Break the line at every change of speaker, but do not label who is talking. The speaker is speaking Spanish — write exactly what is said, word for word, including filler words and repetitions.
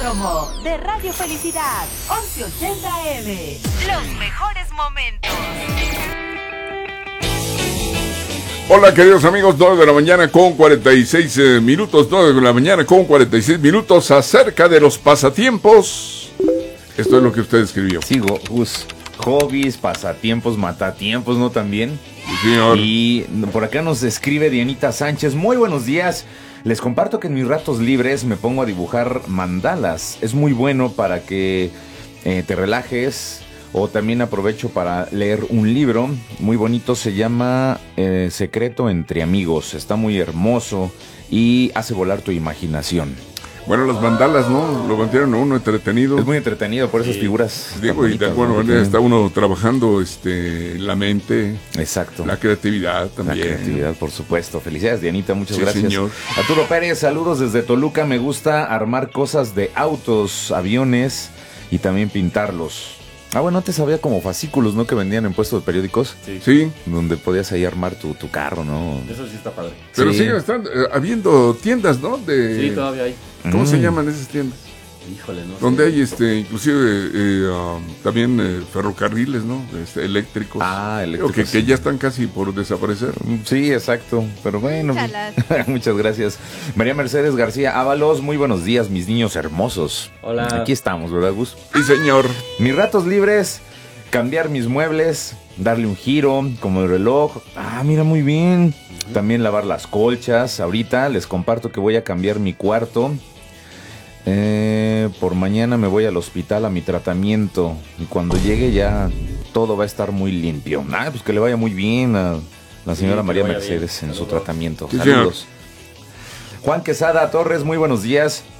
promo de Radio Felicidad, once ochenta A M. Los mejores momentos.
Hola queridos amigos, nueve de la mañana con cuarenta y seis eh, minutos, nueve de la mañana con cuarenta y seis minutos acerca de los pasatiempos. Esto es lo que usted escribió.
Sigo, Gus. Hobbies, pasatiempos, matatiempos, ¿no? También.
Sí, señor.
Y por acá nos escribe Dianita Sánchez. Muy buenos días. Les comparto que en mis ratos libres me pongo a dibujar mandalas. Es muy bueno para que eh, te relajes. O también aprovecho para leer un libro muy bonito. Se llama eh, Secreto entre amigos. Está muy hermoso y hace volar tu imaginación.
Bueno, las mandalas, ¿no? Lo mantienen a uno entretenido.
Es muy entretenido por esas sí. figuras.
Digo, y de alguna manera está uno trabajando este, la mente.
Exacto.
La creatividad también.
La creatividad, por supuesto. Felicidades, Dianita, muchas
sí,
gracias.
Señor.
Arturo Pérez, saludos desde Toluca. Me gusta armar cosas de autos, aviones y también pintarlos. Ah, bueno, antes había como fascículos, ¿no? Que vendían en puestos de periódicos.
Sí. Sí.
Donde podías ahí armar tu, tu carro, ¿no?
Eso sí está padre.
Pero
sí.
siguen están, eh, habiendo tiendas, ¿no? De,
sí, todavía hay.
¿Cómo
mm.
se llaman esas tiendas?
Híjole, no
Donde
sé.
hay, este, inclusive, eh, um, también eh, ferrocarriles, ¿no? Este, eléctricos.
Ah, eléctricos.
Que, que ya están casi por desaparecer.
Sí, exacto. Pero bueno. Muchas gracias. María Mercedes García Ábalos, muy buenos días, mis niños hermosos.
Hola.
Aquí estamos, ¿verdad, Gus?
Sí, señor.
Mis ratos libres, cambiar mis muebles, darle un giro, como el reloj. Ah, mira, muy bien. También lavar las colchas. Ahorita les comparto que voy a cambiar mi cuarto. Eh, por mañana me voy al hospital a mi tratamiento. Y cuando llegue ya todo va a estar muy limpio. Ah, pues que le vaya muy bien a la señora
sí,
María
bien.
Mercedes en
Saludos.
su tratamiento.
Sí,
Saludos. Juan Quesada Torres, muy buenos días.